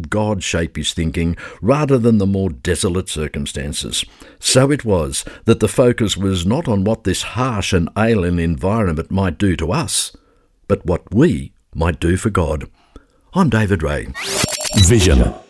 God shape his thinking rather than the more desolate circumstances. So it was that the focus was not on what this harsh and alien environment might do to us, but what we might do for God. I'm David Ray. Vision.